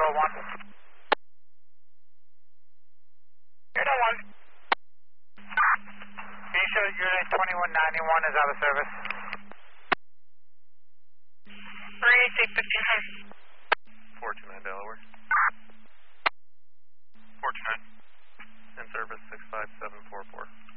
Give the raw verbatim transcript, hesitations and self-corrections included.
oh one. eight oh one. Can you show unit twenty-one ninety-one is out of service? three eight six fifteen. four two nine Delaware. four two nine. In service six five seven four four.